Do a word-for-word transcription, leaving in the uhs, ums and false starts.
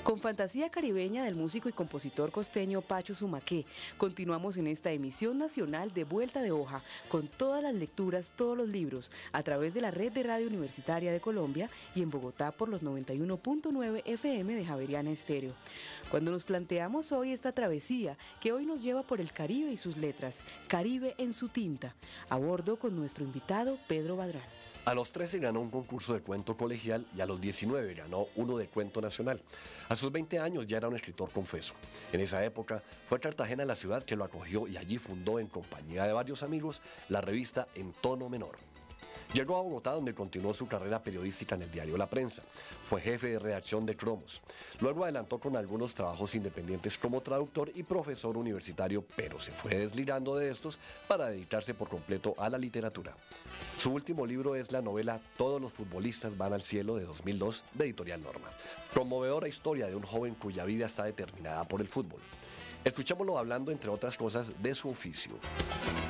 Con fantasía caribeña del músico y compositor costeño Pacho Sumaqué, continuamos en esta emisión nacional de Vuelta de Hoja, con todas las lecturas, todos los libros, a través de la Red de Radio Universitaria de Colombia y en Bogotá por los noventa y uno punto nueve F M de Javeriana Estéreo. Cuando nos planteamos hoy esta travesía que hoy nos lleva por el Caribe y sus letras, Caribe en su tinta, a bordo con nuestro invitado Pedro Badrán. A los trece ganó un concurso de cuento colegial y a los diecinueve ganó uno de cuento nacional. A sus veinte años ya era un escritor confeso. En esa época fue Cartagena la ciudad que lo acogió y allí fundó en compañía de varios amigos la revista En Tono Menor. Llegó a Bogotá, donde continuó su carrera periodística en el diario La Prensa. Fue jefe de redacción de Cromos. Luego adelantó con algunos trabajos independientes como traductor y profesor universitario, pero se fue desligando de estos para dedicarse por completo a la literatura. Su último libro es la novela Todos los futbolistas van al cielo, de dos mil dos, de Editorial Norma. Conmovedora historia de un joven cuya vida está determinada por el fútbol. Escuchémoslo hablando, entre otras cosas, de su oficio.